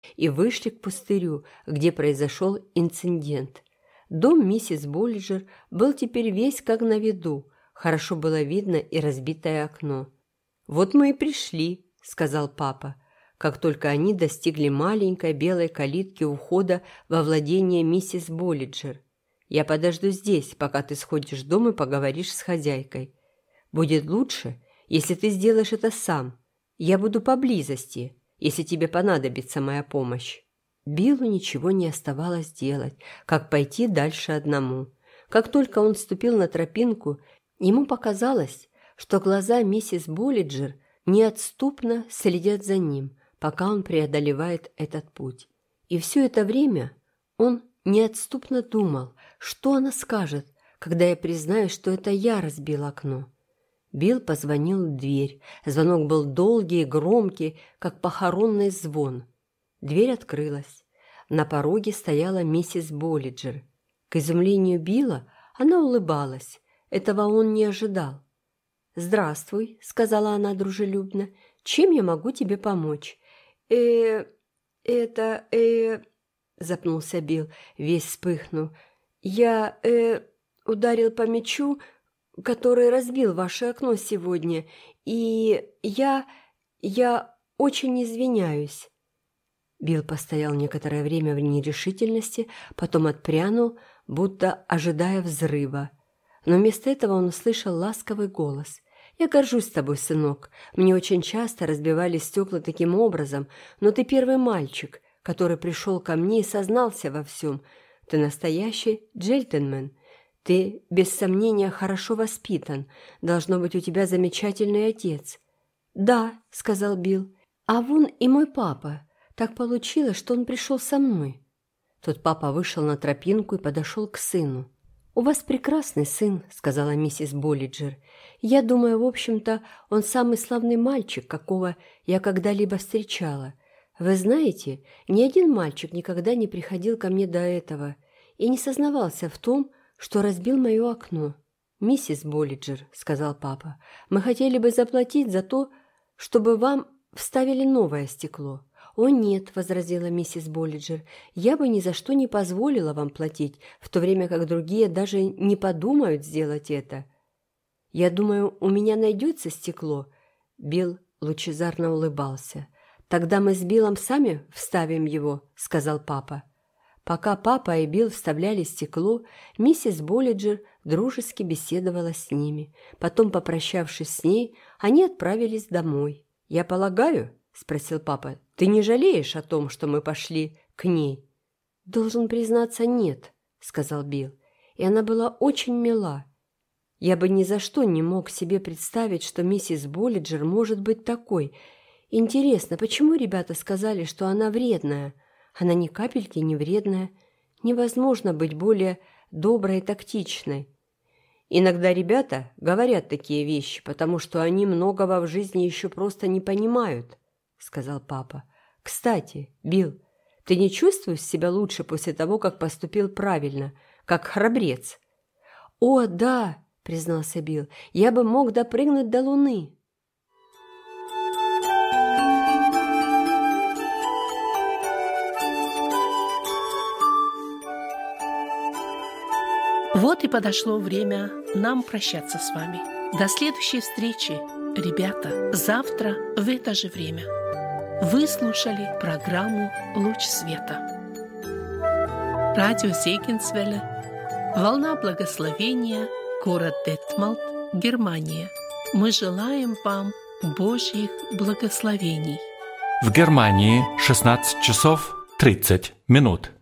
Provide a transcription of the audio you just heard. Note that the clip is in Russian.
и вышли к пустырю, где произошел инцидент. Дом миссис Боллиджер был теперь весь как на виду, хорошо было видно и разбитое окно. «Вот мы и пришли», — сказал папа, как только они достигли маленькой белой калитки у входа во владение миссис Боллиджер. «Я подожду здесь, пока ты сходишь в дом и поговоришь с хозяйкой. Будет лучше, если ты сделаешь это сам. Я буду поблизости, если тебе понадобится моя помощь». Биллу ничего не оставалось делать, как пойти дальше одному. Как только он ступил на тропинку, ему показалось, что глаза миссис Боллиджер неотступно следят за ним, пока он преодолевает этот путь. И все это время он неотступно думал, что она скажет, когда я признаюсь, что это я разбил окно. Билл позвонил в дверь. Звонок был долгий и громкий, как похоронный звон. Дверь открылась. На пороге стояла миссис Боллиджер. К изумлению Билла она улыбалась. Этого он не ожидал. «Здравствуй», — сказала она дружелюбно. «Чем я могу тебе помочь?» запнулся Билл, весь вспыхнув. «Я, ударил по мячу, который разбил ваше окно сегодня, и я очень извиняюсь». Билл постоял некоторое время в нерешительности, потом отпрянул, будто ожидая взрыва. Но вместо этого он услышал ласковый голос. «Я горжусь тобой, сынок. Мне очень часто разбивали стекла таким образом, но ты первый мальчик, который пришел ко мне и сознался во всем. Ты настоящий джентльмен. Ты, без сомнения, хорошо воспитан. Должно быть, у тебя замечательный отец». «Да», — сказал Билл. «А вон и мой папа. Так получилось, что он пришел со мной». Тот папа вышел на тропинку и подошел к сыну. «У вас прекрасный сын», — сказала миссис Боллиджер. «Я думаю, в общем-то, он самый славный мальчик, какого я когда-либо встречала. Вы знаете, ни один мальчик никогда не приходил ко мне до этого и не сознавался в том, что разбил мое окно». «Миссис Боллиджер», — сказал папа, — «мы хотели бы заплатить за то, чтобы вам вставили новое стекло». «О нет», — возразила миссис Боллиджер, — «я бы ни за что не позволила вам платить, в то время как другие даже не подумают сделать это». «Я думаю, у меня найдется стекло». Билл лучезарно улыбался. «Тогда мы с Биллом сами вставим его», — сказал папа. Пока папа и Билл вставляли стекло, миссис Боллиджер дружески беседовала с ними. Потом, попрощавшись с ней, они отправились домой. «Я полагаю», — спросил папа, — «ты не жалеешь о том, что мы пошли к ней?» «Должен признаться, нет», — сказал Билл. «И она была очень мила. Я бы ни за что не мог себе представить, что миссис Боллиджер может быть такой. Интересно, почему ребята сказали, что она вредная? Она ни капельки не вредная. Невозможно быть более доброй и тактичной». «Иногда ребята говорят такие вещи, потому что они многого в жизни еще просто не понимают», — сказал папа. «Кстати, Билл, ты не чувствуешь себя лучше после того, как поступил правильно, как храбрец?» «О, да», — признался Билл, — «я бы мог допрыгнуть до Луны». Вот и подошло время нам прощаться с вами. До следующей встречи, ребята, завтра в это же время. Вы слушали программу «Луч света». Радио Зегенсвелле, волна благословения, город Детмалт, Германия. Мы желаем вам Божьих благословений. В Германии 16 часов 30 минут.